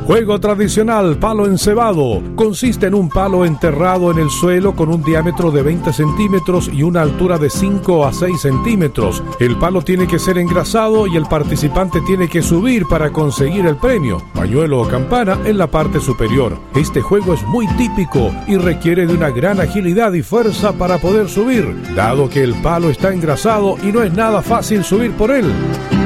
Juego tradicional, palo encebado. Consiste en un palo enterrado en el suelo con un diámetro de 20 centímetros y una altura de 5 a 6 centímetros. El palo tiene que ser engrasado y el participante tiene que subir para conseguir el premio, pañuelo o campana, en la parte superior. Este juego es muy típico y requiere de una gran agilidad y fuerza para poder subir, dado que el palo está engrasado y no es nada fácil subir por él.